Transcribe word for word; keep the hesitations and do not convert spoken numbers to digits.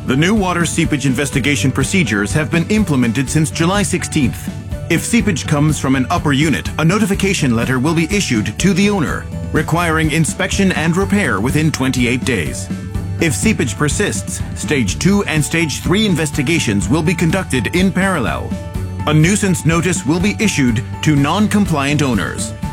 The new water seepage investigation procedures have been implemented since July sixteenth. If seepage comes from an upper unit, a notification letter will be issued to the owner, requiring inspection and repair within twenty-eight days. If seepage persists, Stage two and Stage three investigations will be conducted in parallel. A nuisance notice will be issued to non-compliant owners.